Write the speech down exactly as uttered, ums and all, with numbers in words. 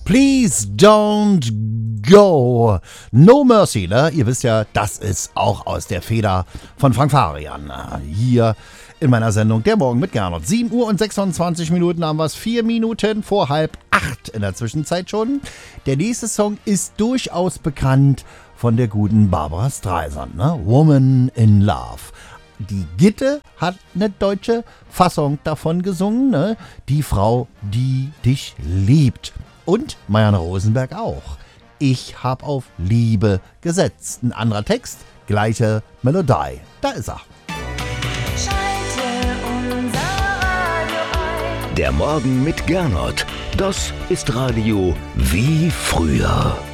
Please don't go. No Mercy, ne? Ihr wisst ja, das ist auch aus der Feder von Frank Farian. Hier in meiner Sendung Der Morgen mit Gernot. sieben Uhr und sechsundzwanzig Minuten haben wir es. Vier Minuten vor halb acht in der Zwischenzeit schon. Der nächste Song ist durchaus bekannt von der guten Barbra Streisand, ne? Woman in Love. Die Gitte hat eine deutsche Fassung davon gesungen, ne? Die Frau, die dich liebt. Und Marianne Rosenberg auch. Ich hab auf Liebe gesetzt. Ein anderer Text, gleiche Melodie. Da ist er. Schalte unser Radio ein. Der Morgen mit Gernot. Das ist Radio wie früher.